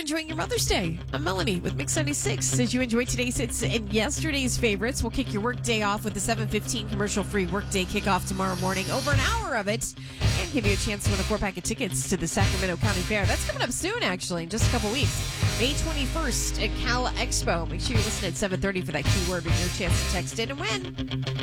enjoying your Mother's Day. I'm Melanie with Mix 96. As you enjoy today's hits and yesterday's favorites, we'll kick your workday off with the 7:15 commercial-free workday kickoff tomorrow morning. Over an hour of it, and give you a chance to win a 4-pack of tickets to the Sacramento County Fair. That's coming up soon, actually, in just a couple weeks. May 21st at Cal Expo. Make sure you listen at 7:30 for that keyword and your chance to text in and win.